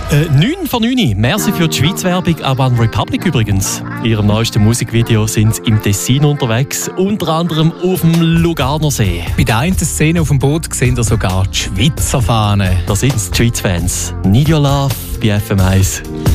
9 von 9. Merci für die Schweiz-Werbung, auch an Republic übrigens. In ihrem neuesten Musikvideo sind sie im Tessin unterwegs, unter anderem auf dem Lugarnersee. Bei der einen Szene auf dem Boot sehen wir sogar die Schweizer Fahne. Da sind die Schweiz-Fans. Need Your Love bei FM1.